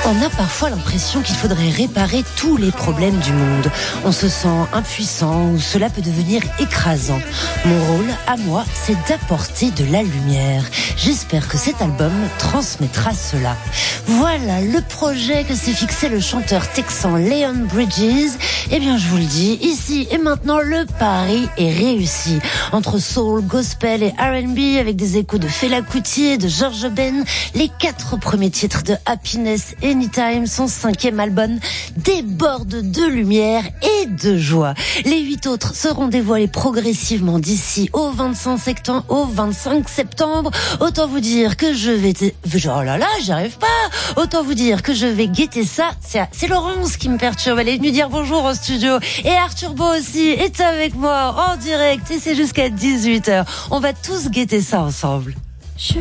On a parfois l'impression qu'il faudrait réparer tous les problèmes du monde. On se sent impuissant ou cela peut devenir écrasant. Mon rôle, à moi, c'est d'apporter de la lumière. J'espère que cet album transmettra cela. Voilà le projet que s'est fixé le chanteur texan Leon Bridges. Eh bien, je vous le dis, ici et maintenant, le pari est réussi. Entre soul, gospel et R&B, avec des échos de Fela Kuti et de George Ben, les 4 premiers titres de Happiness Anytime, son 5e album, débordent de lumière et de joie. Les 8 autres seront dévoilés progressivement d'ici au 25 septembre. Autant vous dire que je vais... Oh là là, j'y arrive pas. Autant vous dire que je vais guetter ça. C'est Laurence qui me perturbe. Elle est venue dire bonjour au studio. Et Arthur Beau aussi est avec moi en direct. Et c'est jusqu'à 18h. On va tous guetter ça ensemble.